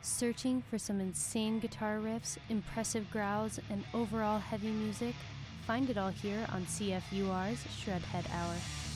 Searching for some insane guitar riffs, impressive growls, and overall heavy music? Find it all here on CFUR's Shredhead Hour.